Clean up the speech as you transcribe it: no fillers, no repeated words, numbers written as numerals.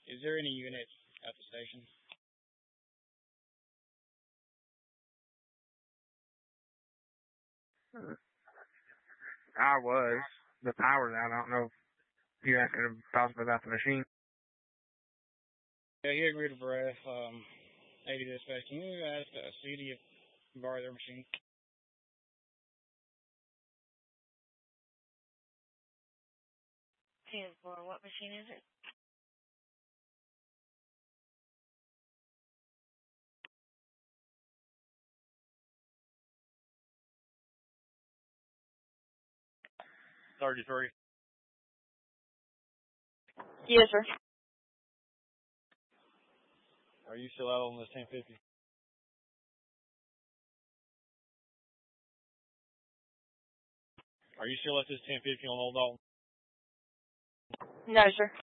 Is there any units at the station? I was. The power's out. I don't know if you're asking possibly about the machine. Yeah, here at Grid of Breath, 80 dispatch. Can you ask CD if you borrow their machine? What machine is it? $33. Yes, sir. Are you still out on this 1050? Are you still at this 1050 on Old Dalton? No, sir.